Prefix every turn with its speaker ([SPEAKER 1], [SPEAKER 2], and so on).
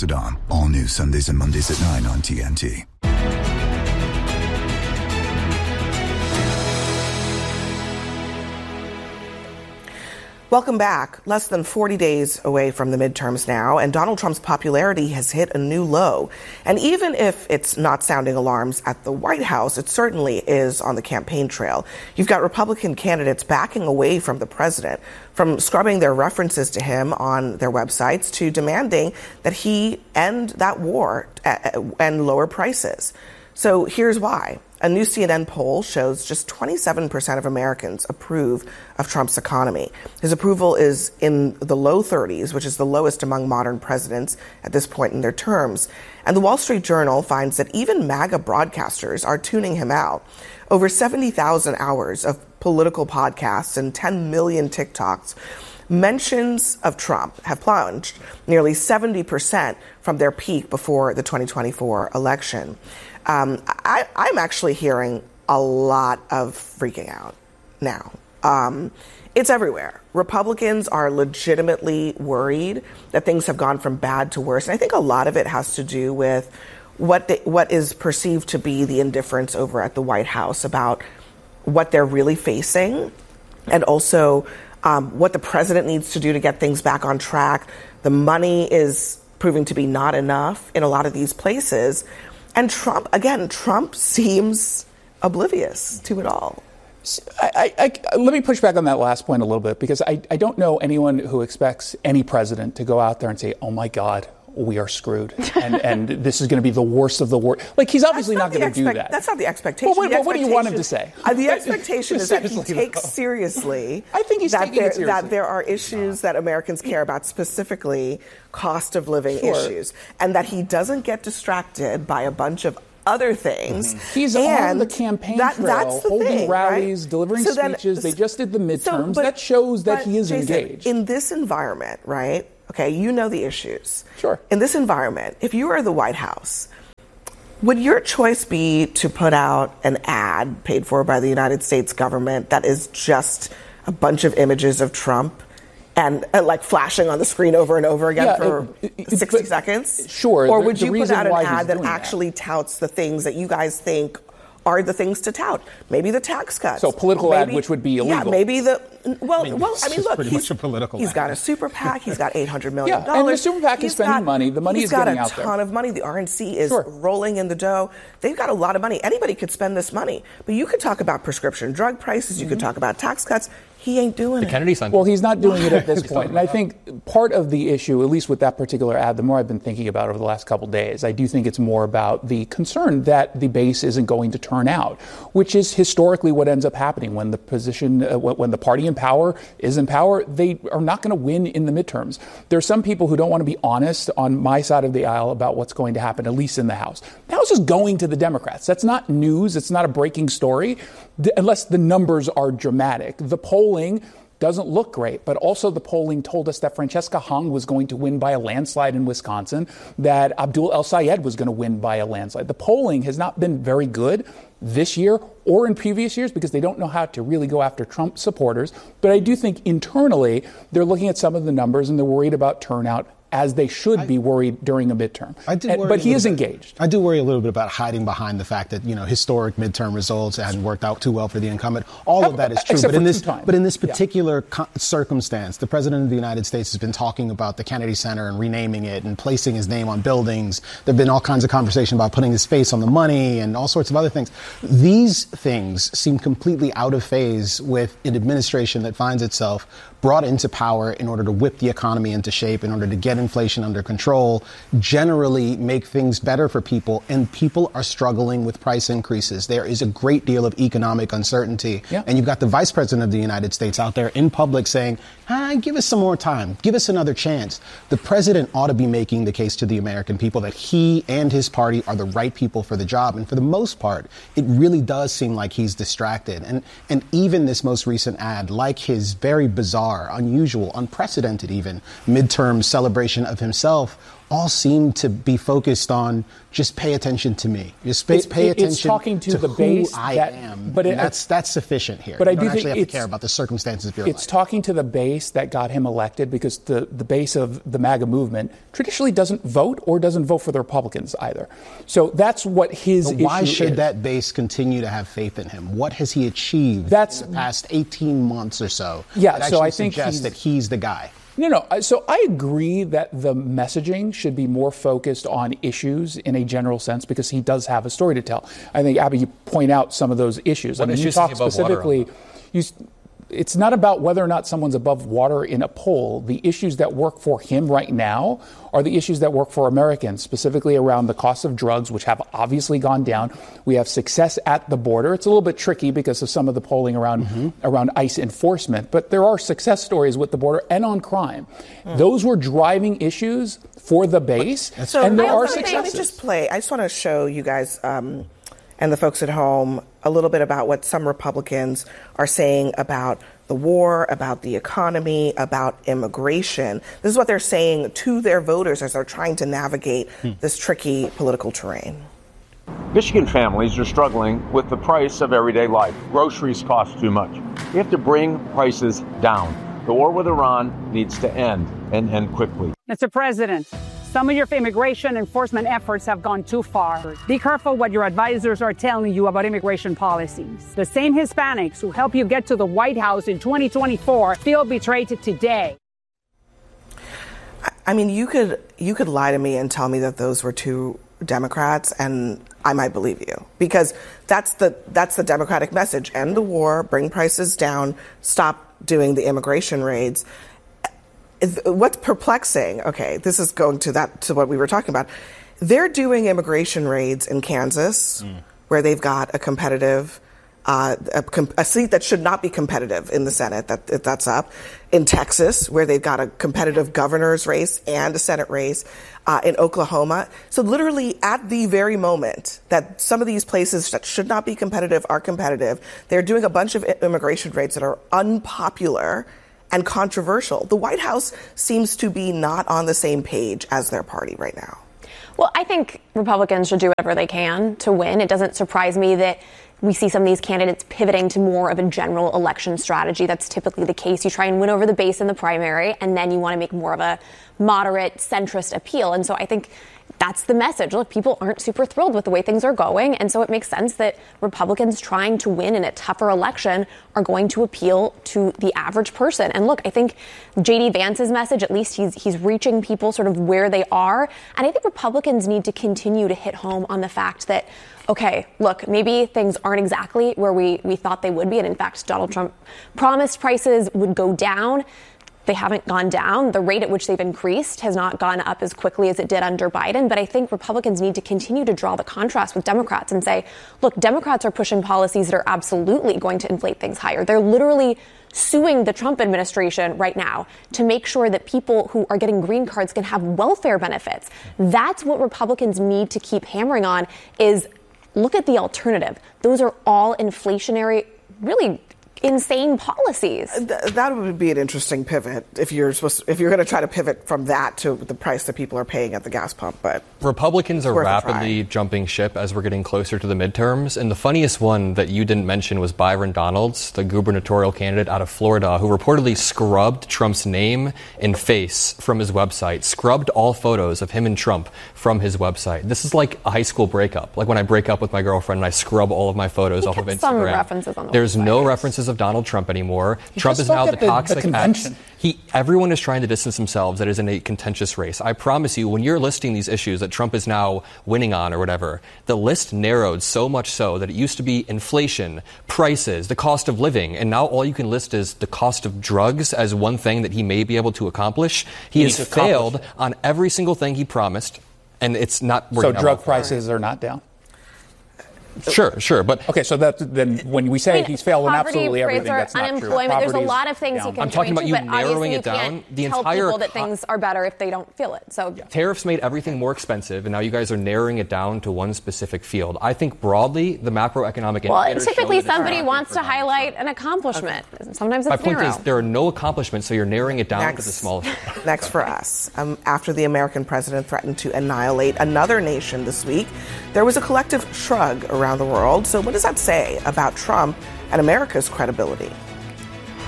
[SPEAKER 1] Saddam. All new Sundays and Mondays at 9 on TNT.
[SPEAKER 2] Welcome back. Less than 40 days away from the midterms now, and Donald Trump's popularity has hit a new low. And even if it's not sounding alarms at the White House, it certainly is on the campaign trail. You've got Republican candidates backing away from the president, from scrubbing their references to him on their websites to demanding that he end that war and lower prices. So here's why. A new CNN poll shows just 27% of Americans approve of Trump's economy. His approval is in the low 30s, which is the lowest among modern presidents at this point in their terms. And the Wall Street Journal finds that even MAGA broadcasters are tuning him out. Over 70,000 hours of political podcasts and 10 million TikToks. Mentions of Trump have plunged nearly 70% from their peak before the 2024 election. I'm actually hearing a lot of freaking out now. It's everywhere. Republicans are legitimately worried that things have gone from bad to worse. And I think a lot of it has to do with what is perceived to be the indifference over at the White House about what they're really facing, and also what the president needs to do to get things back on track. The money is proving to be not enough in a lot of these places. And Trump seems oblivious to it all.
[SPEAKER 3] Let me push back on that last point a little bit, because I don't know anyone who expects any president to go out there and say, oh, my God, we are screwed. And this is going to be the worst of the worst. Like, he's obviously not going to do that.
[SPEAKER 2] That's not the expectation.
[SPEAKER 3] Well, what do you want him to say?
[SPEAKER 2] The expectation is that he takes seriously
[SPEAKER 3] I think he's taking it seriously.
[SPEAKER 2] That there are issues that Americans care about, specifically cost of living issues, and that he doesn't get distracted by a bunch of other things.
[SPEAKER 3] Mm-hmm. He's on the campaign trail, holding rallies, right? Delivering speeches. They just did the midterms. That shows that he is
[SPEAKER 2] Jason,
[SPEAKER 3] engaged.
[SPEAKER 2] In this environment, right? Okay, you know the issues.
[SPEAKER 3] Sure.
[SPEAKER 2] In this environment, if you are the White House, would your choice be to put out an ad paid for by the United States government that is just a bunch of images of Trump and like flashing on the screen over and over again for 60 seconds?
[SPEAKER 3] Sure.
[SPEAKER 2] Or would you put out an ad that actually touts the things that you guys think are the things to tout? Maybe the tax cuts.
[SPEAKER 3] So political ad, which would be illegal.
[SPEAKER 2] Yeah, maybe look,
[SPEAKER 4] he's
[SPEAKER 2] got a super PAC. He's got $800 million.
[SPEAKER 3] Yeah, and the super PAC is spending money. The money is getting out there.
[SPEAKER 2] He's got a ton of money. The RNC is rolling in the dough. They've got a lot of money. Anybody could spend this money. But you could talk about prescription drug prices. You could talk about tax cuts. He ain't doing it.
[SPEAKER 4] The Kennedy Center.
[SPEAKER 3] Well, he's not doing it at this point. And I think part of the issue, at least with that particular ad, the more I've been thinking about over the last couple of days, I do think it's more about the concern that the base isn't going to turn out, which is historically what ends up happening when the position, when the party in power is in power, they are not going to win in the midterms. There are some people who don't want to be honest on my side of the aisle about what's going to happen, at least in the House. The House is going to the Democrats. That's not news. It's not a breaking story, unless the numbers are dramatic. The polling doesn't look great, but also the polling told us that Francesca Hung was going to win by a landslide in Wisconsin, that Abdul El-Sayed was going to win by a landslide. The polling has not been very good this year or in previous years because they don't know how to really go after Trump supporters. But I do think internally they're looking at some of the numbers and they're worried about turnout, as they should be worried during a midterm. But he is engaged.
[SPEAKER 5] I do worry a little bit about hiding behind the fact that, historic midterm results hadn't worked out too well for the incumbent. All of that is true. But in this particular circumstance, the President of the United States has been talking about the Kennedy Center and renaming it and placing his name on buildings. There have been all kinds of conversation about putting his face on the money and all sorts of other things. These things seem completely out of phase with an administration that finds itself brought into power in order to whip the economy into shape, in order to get inflation under control, generally make things better for people. And people are struggling with price increases. There is a great deal of economic uncertainty. Yeah. And you've got the Vice President of the United States out there in public saying, give us some more time. Give us another chance. The president ought to be making the case to the American people that he and his party are the right people for the job. And for the most part, it really does seem like he's distracted. And even this most recent ad, like his very bizarre, unusual, unprecedented even, midterm celebration of himself, all seem to be focused on just pay attention to me. Just pay attention
[SPEAKER 3] it's talking to the
[SPEAKER 5] who
[SPEAKER 3] base
[SPEAKER 5] I am.
[SPEAKER 3] But
[SPEAKER 5] that's sufficient here.
[SPEAKER 3] But
[SPEAKER 5] you
[SPEAKER 3] I
[SPEAKER 5] don't
[SPEAKER 3] do
[SPEAKER 5] actually
[SPEAKER 3] think
[SPEAKER 5] have to care about the circumstances of your life.
[SPEAKER 3] It's talking to the base that got him elected, because the base of the MAGA movement traditionally doesn't vote for the Republicans either. So that's what his issue is.
[SPEAKER 5] Why should that base continue to have faith in him? What has he achieved in the past 18 months or so?
[SPEAKER 3] Yeah,
[SPEAKER 5] that
[SPEAKER 3] so I
[SPEAKER 5] actually
[SPEAKER 3] think
[SPEAKER 5] suggests that he's the guy.
[SPEAKER 3] No. So I agree that the messaging should be more focused on issues in a general sense, because he does have a story to tell. I think, Abby, you point out some of those issues.
[SPEAKER 4] What
[SPEAKER 3] you talk specifically. It's not about whether or not someone's above water in a poll. The issues that work for him right now are the issues that work for Americans, specifically around the cost of drugs, which have obviously gone down. We have success at the border. It's a little bit tricky because of some of the polling around ICE enforcement, but there are success stories with the border and on crime. Those were driving issues for the base, and there are successes.
[SPEAKER 2] Let me just play. I just want to show you guys and the folks at home a little bit about what some Republicans are saying about the war, about the economy, about immigration. This is what they're saying to their voters as they're trying to navigate this tricky political terrain.
[SPEAKER 6] Michigan families are struggling with the price of everyday life. Groceries cost too much. We have to bring prices down. The war with Iran needs to end, and end quickly.
[SPEAKER 7] Mr. President, some of your immigration enforcement efforts have gone too far. Be careful what your advisors are telling you about immigration policies. The same Hispanics who helped you get to the White House in 2024 feel betrayed today.
[SPEAKER 2] I mean, you could lie to me and tell me that those were two Democrats, and I might believe you, because that's the Democratic message: end the war, bring prices down, stop doing the immigration raids. What's perplexing, okay, this is going to what we were talking about. They're doing immigration raids in Kansas, where they've got a competitive, a seat that should not be competitive in the Senate, that's up. In Texas, where they've got a competitive governor's race and a Senate race. In Oklahoma. So literally at the very moment that some of these places that should not be competitive are competitive, they're doing a bunch of immigration raids that are unpopular and controversial. The White House seems to be not on the same page as their party right now.
[SPEAKER 8] Well, I think Republicans should do whatever they can to win. It doesn't surprise me that we see some of these candidates pivoting to more of a general election strategy. That's typically the case. You try and win over the base in the primary, and then you want to make more of a moderate centrist appeal. And so I think that's the message. Look, people aren't super thrilled with the way things are going. And so it makes sense that Republicans trying to win in a tougher election are going to appeal to the average person. And look, I think J.D. Vance's message, at least he's reaching people sort of where they are. And I think Republicans need to continue to hit home on the fact that, okay, look, maybe things aren't exactly where we thought they would be. And in fact, Donald Trump promised prices would go down. They haven't gone down. The rate at which they've increased has not gone up as quickly as it did under Biden. But I think Republicans need to continue to draw the contrast with Democrats and say, look, Democrats are pushing policies that are absolutely going to inflate things higher. They're literally suing the Trump administration right now to make sure that people who are getting green cards can have welfare benefits. That's what Republicans need to keep hammering on, is look at the alternative. Those are all inflationary, really insane policies.
[SPEAKER 2] That would be an interesting pivot if you're going to try to pivot from that to the price that people are paying at the gas pump. But
[SPEAKER 4] Republicans are rapidly jumping ship as we're getting closer to the midterms. And the funniest one that you didn't mention was Byron Donalds, the gubernatorial candidate out of Florida, who reportedly scrubbed Trump's name and face from his website, scrubbed all photos of him and Trump from his website. This is like a high school breakup. Like when I break up with my girlfriend and I scrub all of my photos off of Instagram.
[SPEAKER 8] Some references on the
[SPEAKER 4] There's
[SPEAKER 8] website.
[SPEAKER 4] no references of Donald Trump anymore. Trump is now the toxic ex. Everyone is trying to distance themselves. That is in a contentious race. I promise you, when you're listing these issues that Trump is now winning on or whatever, the list narrowed so much so that it used to be inflation, prices, the cost of living, and now all you can list is the cost of drugs as one thing that he may be able to accomplish. He has failed on every single thing he promised, and it's not working out.
[SPEAKER 3] So drug prices are not down?
[SPEAKER 4] Sure, but
[SPEAKER 3] okay. So then when we say he's failed in absolutely everything, that's not true.
[SPEAKER 8] Unemployment. There's a lot of things you can.
[SPEAKER 4] I'm talking about you
[SPEAKER 8] but
[SPEAKER 4] narrowing it down.
[SPEAKER 8] Can't tell people that things are better if they don't feel it. So
[SPEAKER 4] tariffs made everything more expensive, and now you guys are narrowing it down to one specific field. I think broadly, the macroeconomic indicators.
[SPEAKER 8] Typically somebody wants to highlight an accomplishment. Okay. Sometimes it's
[SPEAKER 4] my point is there are no accomplishments, so you're narrowing it down to the smallest.
[SPEAKER 2] Next for us, after the American president threatened to annihilate another nation this week, there was a collective shrug around the world. So what does that say about Trump and America's credibility?